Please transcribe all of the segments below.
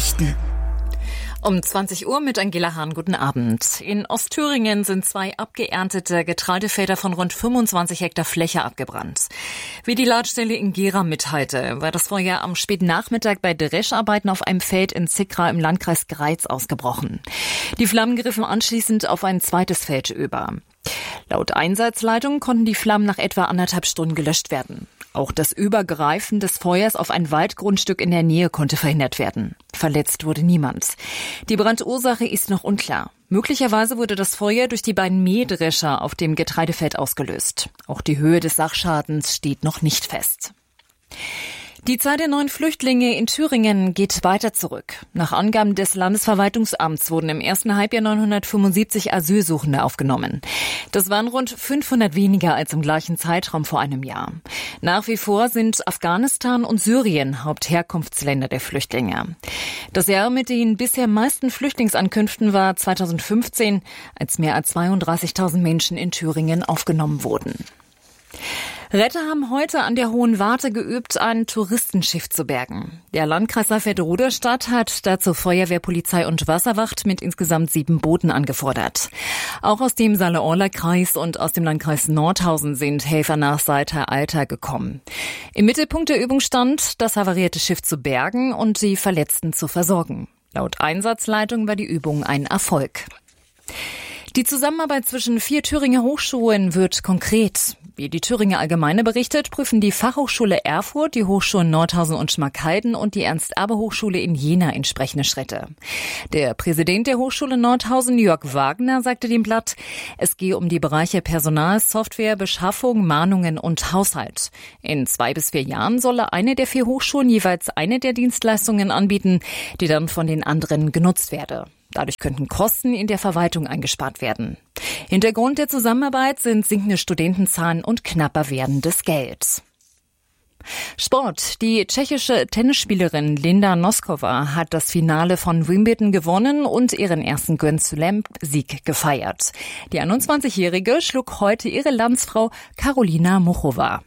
Nachrichten. Um 20 Uhr mit Angela Hahn. Guten Abend. In Ostthüringen sind 2 abgeerntete Getreidefelder von rund 25 Hektar Fläche abgebrannt. Wie die Leitstelle in Gera mitteilte, war das Feuer am späten Nachmittag bei Drescharbeiten auf einem Feld in Zickra im Landkreis Greiz ausgebrochen. Die Flammen griffen anschließend auf ein zweites Feld über. Laut Einsatzleitung konnten die Flammen nach etwa 1,5 Stunden gelöscht werden. Auch das Übergreifen des Feuers auf ein Waldgrundstück in der Nähe konnte verhindert werden. Verletzt wurde niemand. Die Brandursache ist noch unklar. Möglicherweise wurde das Feuer durch die beiden Mähdrescher auf dem Getreidefeld ausgelöst. Auch die Höhe des Sachschadens steht noch nicht fest. Die Zahl der neuen Flüchtlinge in Thüringen geht weiter zurück. Nach Angaben des Landesverwaltungsamts wurden im ersten Halbjahr 975 Asylsuchende aufgenommen. Das waren rund 500 weniger als im gleichen Zeitraum vor einem Jahr. Nach wie vor sind Afghanistan und Syrien Hauptherkunftsländer der Flüchtlinge. Das Jahr mit den bisher meisten Flüchtlingsankünften war 2015, als mehr als 32.000 Menschen in Thüringen aufgenommen wurden. Retter haben heute an der Hohen Warte geübt, ein Touristenschiff zu bergen. Der Landkreis Saalfeld-Ruderstadt hat dazu Feuerwehr, Polizei und Wasserwacht mit insgesamt 7 Booten angefordert. Auch aus dem Saale-Orla-Kreis und aus dem Landkreis Nordhausen sind Helfer nach Salter-Alter gekommen. Im Mittelpunkt der Übung stand, das havarierte Schiff zu bergen und die Verletzten zu versorgen. Laut Einsatzleitung war die Übung ein Erfolg. Die Zusammenarbeit zwischen 4 Thüringer Hochschulen wird konkret. Wie die Thüringer Allgemeine berichtet, prüfen die Fachhochschule Erfurt, die Hochschulen Nordhausen und Schmalkalden und die Ernst-Abbe-Hochschule in Jena entsprechende Schritte. Der Präsident der Hochschule Nordhausen, Jörg Wagner, sagte dem Blatt, es gehe um die Bereiche Personal, Software, Beschaffung, Mahnungen und Haushalt. In 2 bis 4 Jahren solle eine der 4 Hochschulen jeweils eine der Dienstleistungen anbieten, die dann von den anderen genutzt werde. Dadurch könnten Kosten in der Verwaltung eingespart werden. Hintergrund der Zusammenarbeit sind sinkende Studentenzahlen und knapper werdendes Geld. Sport. Die tschechische Tennisspielerin Linda Noskova hat das Finale von Wimbledon gewonnen und ihren ersten Grand Slam-Sieg gefeiert. Die 21-Jährige schlug heute ihre Landsfrau Karolina Muchova.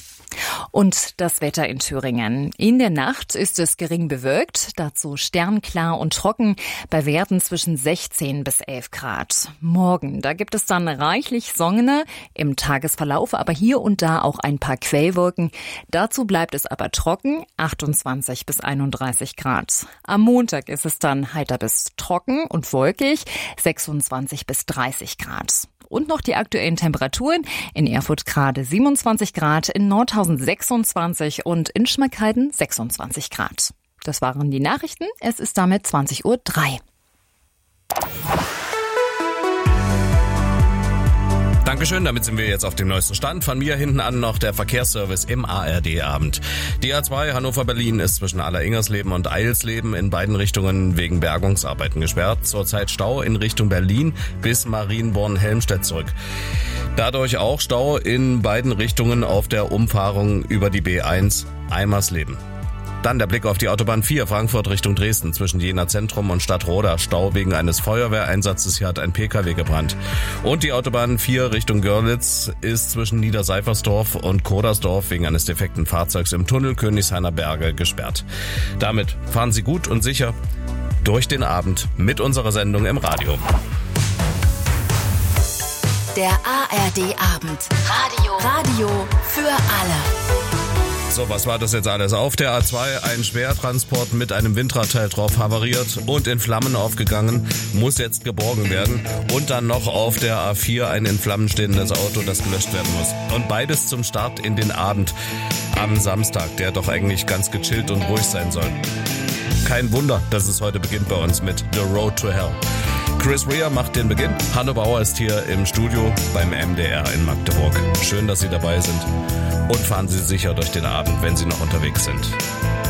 Und das Wetter in Thüringen. In der Nacht ist es gering bewölkt, dazu sternklar und trocken, bei Werten zwischen 16 bis 11 Grad. Morgen, da gibt es dann reichlich Sonne im Tagesverlauf, aber hier und da auch ein paar Quellwolken. Dazu bleibt es aber trocken, 28 bis 31 Grad. Am Montag ist es dann heiter bis trocken und wolkig, 26 bis 30 Grad. Und noch die aktuellen Temperaturen. In Erfurt gerade 27 Grad, in Nordhausen 26 und in Schmalkalden 26 Grad. Das waren die Nachrichten. Es ist damit 20:03 Uhr. Dankeschön, damit sind wir jetzt auf dem neuesten Stand. Von mir hinten an noch der Verkehrsservice im ARD-Abend. Die A2 Hannover-Berlin ist zwischen Aller-Ingersleben und Eilsleben in beiden Richtungen wegen Bergungsarbeiten gesperrt. Zurzeit Stau in Richtung Berlin bis Marienborn-Helmstedt zurück. Dadurch auch Stau in beiden Richtungen auf der Umfahrung über die B1 Eimersleben. Dann der Blick auf die Autobahn 4 Frankfurt Richtung Dresden zwischen Jena Zentrum und Stadtroda. Stau wegen eines Feuerwehreinsatzes. Hier hat ein Pkw gebrannt. Und die Autobahn 4 Richtung Görlitz ist zwischen Niederseifersdorf und Kodersdorf wegen eines defekten Fahrzeugs im Tunnel Königshainer Berge gesperrt. Damit fahren Sie gut und sicher durch den Abend mit unserer Sendung im Radio. Der ARD-Abend. Radio für alle. So, was war das jetzt alles? Auf der A2 ein Schwertransport mit einem Windradteil drauf havariert und in Flammen aufgegangen, muss jetzt geborgen werden. Und dann noch auf der A4 ein in Flammen stehendes Auto, das gelöscht werden muss. Und beides zum Start in den Abend am Samstag, der doch eigentlich ganz gechillt und ruhig sein soll. Kein Wunder, dass es heute beginnt bei uns mit The Road to Hell. Chris Rea macht den Beginn. Hanno Bauer ist hier im Studio beim MDR in Magdeburg. Schön, dass Sie dabei sind. Und fahren Sie sicher durch den Abend, wenn Sie noch unterwegs sind.